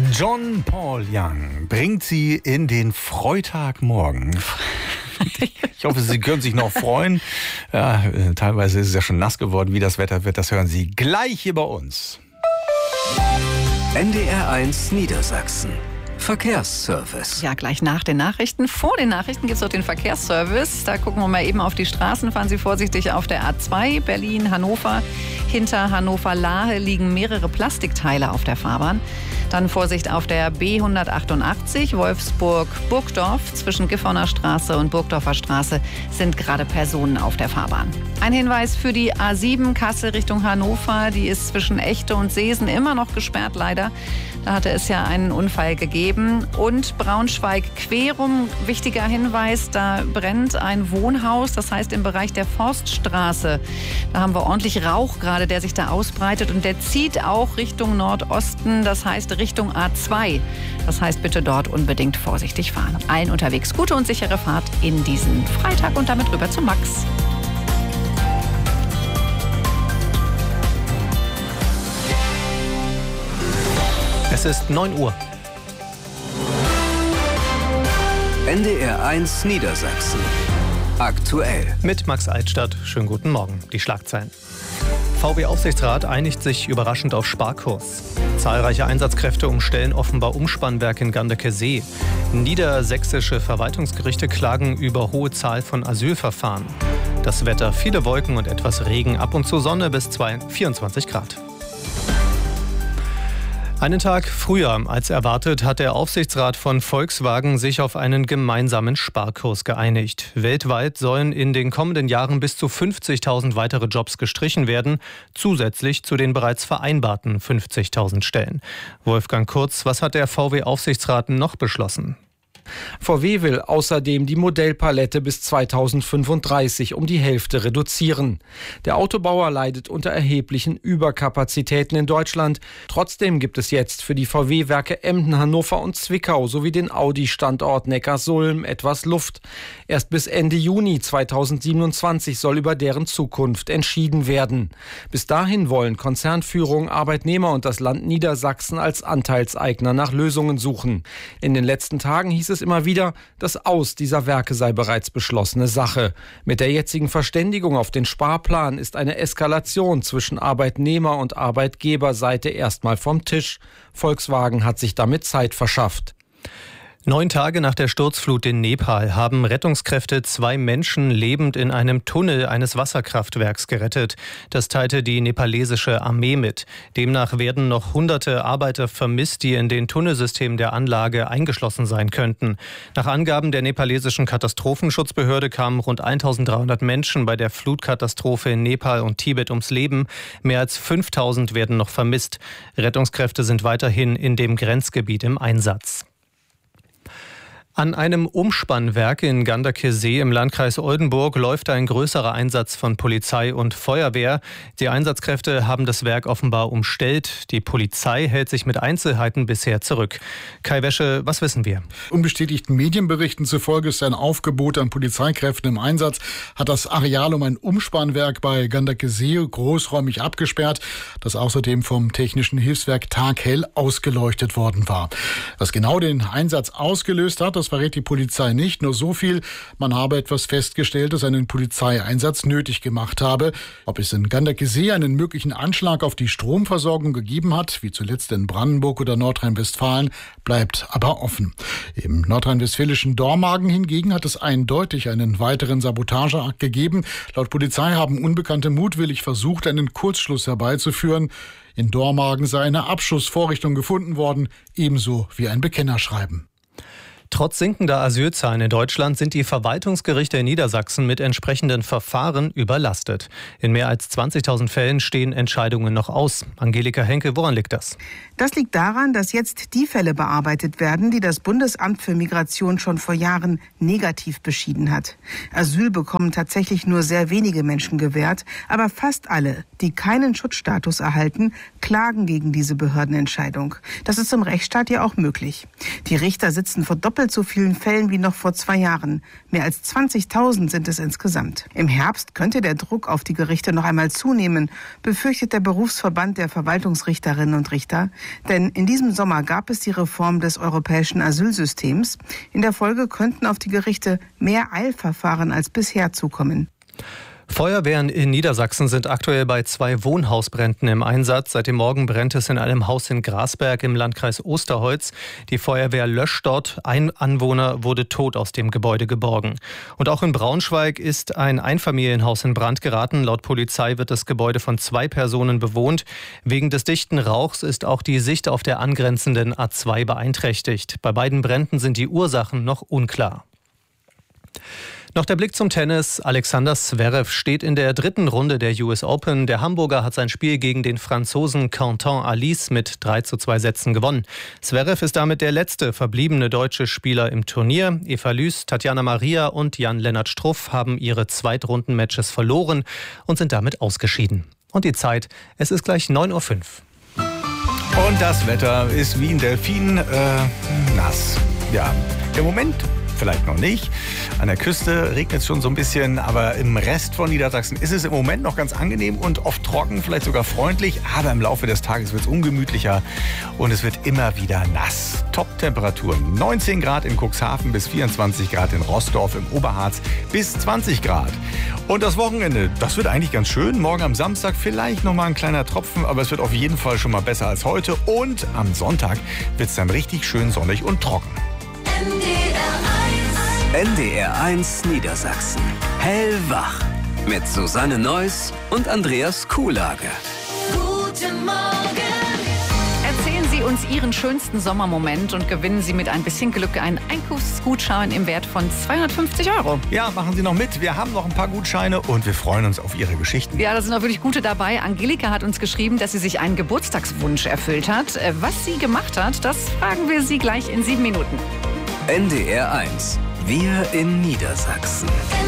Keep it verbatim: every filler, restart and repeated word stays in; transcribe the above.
John Paul Young bringt Sie in den Freitagmorgen. Ich hoffe, Sie können sich noch freuen. Ja, teilweise ist es ja schon nass geworden. Wie das Wetter wird, das hören Sie gleich hier bei uns. N D R eins Niedersachsen. Verkehrsservice. Ja, gleich nach den Nachrichten. Vor den Nachrichten gibt es noch den Verkehrsservice. Da gucken wir mal eben auf die Straßen. Fahren Sie vorsichtig auf der A zwei, Berlin-Hannover. Hinter Hannover-Lahe liegen mehrere Plastikteile auf der Fahrbahn. Dann Vorsicht auf der B hundertachtundachtzig, Wolfsburg-Burgdorf. Zwischen Gifhorner Straße und Burgdorfer Straße sind gerade Personen auf der Fahrbahn. Ein Hinweis für die A sieben, Kassel Richtung Hannover. Die ist zwischen Echte und Seesen immer noch gesperrt, leider. Da hatte es ja einen Unfall gegeben. Und Braunschweig-Querum, wichtiger Hinweis, da brennt ein Wohnhaus, das heißt im Bereich der Forststraße. Da haben wir ordentlich Rauch gerade, der sich da ausbreitet und der zieht auch Richtung Nordosten, das heißt Richtung A zwei. Das heißt, bitte dort unbedingt vorsichtig fahren. Allen unterwegs gute und sichere Fahrt in diesen Freitag und damit rüber zu Max. Es ist neun Uhr. N D R eins Niedersachsen. Aktuell. Mit Max Altstadt. Schönen guten Morgen. Die Schlagzeilen. V W-Aufsichtsrat einigt sich überraschend auf Sparkurs. Zahlreiche Einsatzkräfte umstellen offenbar Umspannwerk in Ganderkesee. Niedersächsische Verwaltungsgerichte klagen über hohe Zahl von Asylverfahren. Das Wetter, viele Wolken und etwas Regen, ab und zu Sonne bis vierundzwanzig Grad. Einen Tag früher als erwartet hat der Aufsichtsrat von Volkswagen sich auf einen gemeinsamen Sparkurs geeinigt. Weltweit sollen in den kommenden Jahren bis zu fünfzigtausend weitere Jobs gestrichen werden, zusätzlich zu den bereits vereinbarten fünfzigtausend Stellen. Wolfgang Kurz, was hat der V W-Aufsichtsrat noch beschlossen? V W will außerdem die Modellpalette bis zweitausendfünfunddreißig um die Hälfte reduzieren. Der Autobauer leidet unter erheblichen Überkapazitäten in Deutschland. Trotzdem gibt es jetzt für die V W-Werke Emden, Hannover und Zwickau sowie den Audi-Standort Neckarsulm etwas Luft. Erst bis Ende Juni zweitausendsiebenundzwanzig soll über deren Zukunft entschieden werden. Bis dahin wollen Konzernführung, Arbeitnehmer und das Land Niedersachsen als Anteilseigner nach Lösungen suchen. In den letzten Tagen hieß es immer wieder, das Aus dieser Werke sei bereits beschlossene Sache. Mit der jetzigen Verständigung auf den Sparplan ist eine Eskalation zwischen Arbeitnehmer- und Arbeitgeberseite erstmal vom Tisch. Volkswagen hat sich damit Zeit verschafft. Neun Tage nach der Sturzflut in Nepal haben Rettungskräfte zwei Menschen lebend in einem Tunnel eines Wasserkraftwerks gerettet. Das teilte die nepalesische Armee mit. Demnach werden noch hunderte Arbeiter vermisst, die in den Tunnelsystemen der Anlage eingeschlossen sein könnten. Nach Angaben der nepalesischen Katastrophenschutzbehörde kamen rund eintausenddreihundert Menschen bei der Flutkatastrophe in Nepal und Tibet ums Leben. Mehr als fünftausend werden noch vermisst. Rettungskräfte sind weiterhin in dem Grenzgebiet im Einsatz. An einem Umspannwerk in Ganderkesee im Landkreis Oldenburg läuft ein größerer Einsatz von Polizei und Feuerwehr. Die Einsatzkräfte haben das Werk offenbar umstellt. Die Polizei hält sich mit Einzelheiten bisher zurück. Kai Wäsche, was wissen wir? Unbestätigten Medienberichten zufolge ist ein Aufgebot an Polizeikräften im Einsatz, hat das Areal um ein Umspannwerk bei Ganderkesee großräumig abgesperrt, das außerdem vom Technischen Hilfswerk taghell ausgeleuchtet worden war. Was genau den Einsatz ausgelöst hat, das verrät die Polizei nicht. Nur so viel: Man habe etwas festgestellt, das einen Polizeieinsatz nötig gemacht habe. Ob es in Ganderkesee einen möglichen Anschlag auf die Stromversorgung gegeben hat, wie zuletzt in Brandenburg oder Nordrhein-Westfalen, bleibt aber offen. Im nordrhein-westfälischen Dormagen hingegen hat es eindeutig einen weiteren Sabotageakt gegeben. Laut Polizei haben Unbekannte mutwillig versucht, einen Kurzschluss herbeizuführen. In Dormagen sei eine Abschussvorrichtung gefunden worden, ebenso wie ein Bekennerschreiben. Trotz sinkender Asylzahlen in Deutschland sind die Verwaltungsgerichte in Niedersachsen mit entsprechenden Verfahren überlastet. In mehr als zwanzigtausend Fällen stehen Entscheidungen noch aus. Angelika Henke, woran liegt das? Das liegt daran, dass jetzt die Fälle bearbeitet werden, die das Bundesamt für Migration schon vor Jahren negativ beschieden hat. Asyl bekommen tatsächlich nur sehr wenige Menschen gewährt, aber fast alle die keinen Schutzstatus erhalten, klagen gegen diese Behördenentscheidung. Das ist im Rechtsstaat ja auch möglich. Die Richter sitzen vor doppelt so vielen Fällen wie noch vor zwei Jahren. Mehr als zwanzigtausend sind es insgesamt. Im Herbst könnte der Druck auf die Gerichte noch einmal zunehmen, befürchtet der Berufsverband der Verwaltungsrichterinnen und Richter. Denn in diesem Sommer gab es die Reform des europäischen Asylsystems. In der Folge könnten auf die Gerichte mehr Eilverfahren als bisher zukommen. Feuerwehren in Niedersachsen sind aktuell bei zwei Wohnhausbränden im Einsatz. Seit dem Morgen brennt es in einem Haus in Grasberg im Landkreis Osterholz. Die Feuerwehr löscht dort. Ein Anwohner wurde tot aus dem Gebäude geborgen. Und auch in Braunschweig ist ein Einfamilienhaus in Brand geraten. Laut Polizei wird das Gebäude von zwei Personen bewohnt. Wegen des dichten Rauchs ist auch die Sicht auf der angrenzenden A zwei beeinträchtigt. Bei beiden Bränden sind die Ursachen noch unklar. Noch der Blick zum Tennis. Alexander Zverev steht in der dritten Runde der U S Open. Der Hamburger hat sein Spiel gegen den Franzosen Quentin Alice mit drei zu zwei Sätzen gewonnen. Zverev ist damit der letzte verbliebene deutsche Spieler im Turnier. Eva Lüß, Tatjana Maria und Jan-Lennart Struff haben ihre Zweitrundenmatches verloren und sind damit ausgeschieden. Und die Zeit, es ist gleich neun Uhr fünf. Und das Wetter ist wie ein Delfin äh, nass. Ja, im Moment vielleicht noch nicht. An der Küste regnet es schon so ein bisschen, aber im Rest von Niedersachsen ist es im Moment noch ganz angenehm und oft trocken, vielleicht sogar freundlich. Aber im Laufe des Tages wird es ungemütlicher und es wird immer wieder nass. Top-Temperaturen neunzehn Grad in Cuxhaven bis vierundzwanzig Grad in Roßdorf, im Oberharz bis zwanzig Grad. Und das Wochenende, das wird eigentlich ganz schön. Morgen am Samstag vielleicht noch mal ein kleiner Tropfen, aber es wird auf jeden Fall schon mal besser als heute. Und am Sonntag wird es dann richtig schön sonnig und trocken. N D R eins Niedersachsen. Hellwach. Mit Susanne Neuss und Andreas Kuhlage. Guten Morgen. Erzählen Sie uns Ihren schönsten Sommermoment und gewinnen Sie mit ein bisschen Glück einen Einkaufsgutschein im Wert von zweihundertfünfzig Euro. Ja, machen Sie noch mit. Wir haben noch ein paar Gutscheine und wir freuen uns auf Ihre Geschichten. Ja, da sind auch wirklich gute dabei. Angelika hat uns geschrieben, dass sie sich einen Geburtstagswunsch erfüllt hat. Was sie gemacht hat, das fragen wir Sie gleich in sieben Minuten. N D R eins. Wir in Niedersachsen.